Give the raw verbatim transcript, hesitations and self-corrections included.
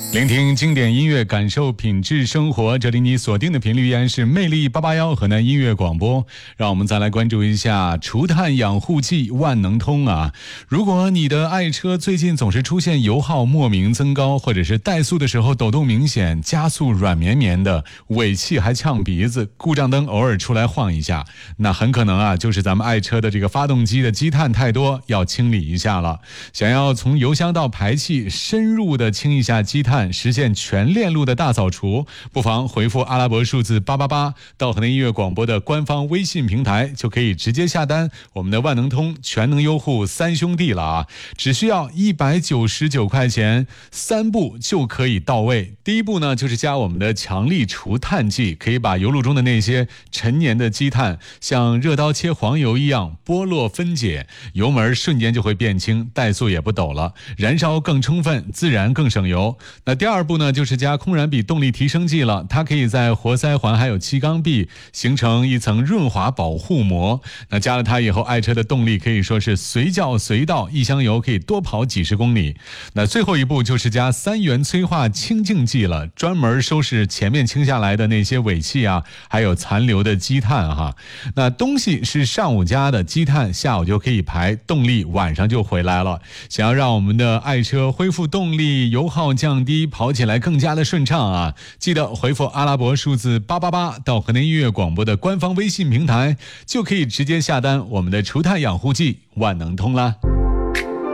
聆听经典音乐，感受品质生活。这里你锁定的频率依然是魅力八八幺河南音乐广播。让我们再来关注一下除碳养护剂万能通啊！如果你的爱车最近总是出现油耗莫名增高，或者是怠速的时候抖动明显，加速软绵绵的，尾气还呛鼻子，故障灯偶尔出来晃一下，那很可能啊就是咱们爱车的这个发动机的积碳太多，要清理一下了。想要从油箱到排气深入的清一下积碳，实现全链路的大扫除，不妨回复阿拉伯数字八八八到河南音乐广播的官方微信平台，就可以直接下单我们的万能通全能优护三兄弟了啊！只需要一百九十九块钱，三步就可以到位。第一步呢，就是加我们的强力除碳剂，可以把油路中的那些陈年的积碳像热刀切黄油一样剥落分解，油门瞬间就会变轻，怠速也不抖了，燃烧更充分，自然更省油。那第二步呢，就是加空燃比动力提升剂了，它可以在活塞环还有气缸壁形成一层润滑保护膜。那加了它以后，爱车的动力可以说是随叫随到，一箱油可以多跑几十公里。那最后一步就是加三元催化清净剂了，专门收拾前面清下来的那些尾气啊，还有残留的积碳哈。那东西是上午加的，积碳下午就可以排，动力晚上就回来了。想要让我们的爱车恢复动力，油耗降低，跑起来更加的顺畅啊！记得回复阿拉伯数字八八八到河南音乐广播的官方微信平台，就可以直接下单我们的除碳养护剂万能通啦。